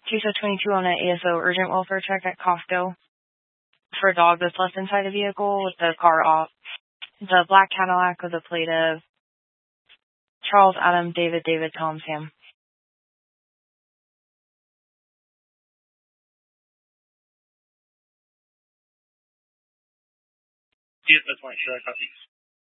22 on an ASO urgent welfare check at Costco for a dog that's left inside the vehicle with the car off. It's a black Cadillac with a plate of Charles Adam David Tom Sam. Yes, that's fine. Sure, I copy.